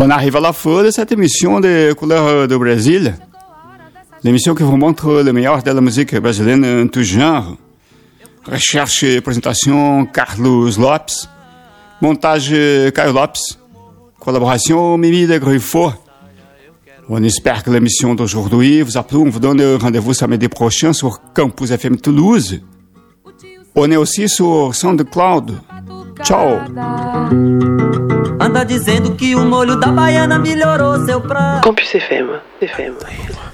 On arrive à la fin de cette émission des couleurs de Brésil, l'émission qui vous montre le meilleur de la musique brésilienne en tout genre. Recherche et présentation Carlos Lopes, montage Caio Lopes, collaboration Mimi de Griffo. On espère que l'émission d'aujourd'hui vous a plu. On vous donne rendez-vous samedi prochain sur Campus FM Toulouse. On est aussi sur SoundCloud. Tchau. Anda dizendo que o molho da baiana melhorou seu prato. Campus FM.